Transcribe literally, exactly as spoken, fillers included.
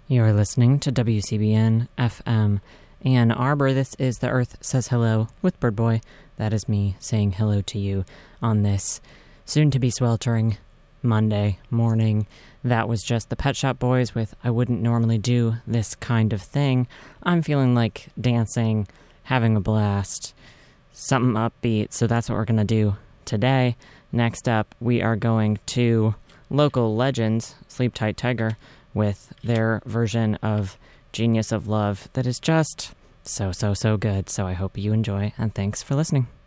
You're listening to W C B N F M Ann Arbor. This is The Earth Says Hello with Bird Boy. That is me saying hello to you on this soon-to-be sweltering Monday morning. That was just the Pet Shop Boys with I Wouldn't Normally Do This Kind of Thing. I'm feeling like dancing, having a blast, something upbeat, so that's what we're going to do today. Next up, we are going to Local Legends, Sleep Tight Tiger, with their version of Genius of Love that is just so, so, so good. So I hope you enjoy, and thanks for listening.